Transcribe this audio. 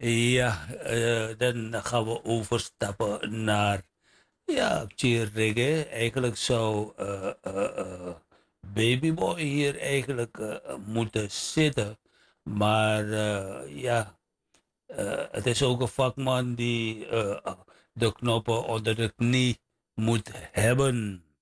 Ja, dan gaan we overstappen naar ja, chill reggae. Eigenlijk zou Babyboy hier eigenlijk moeten zitten. Maar ja, het is ook een vakman die de knoppen onder de knie moet hebben.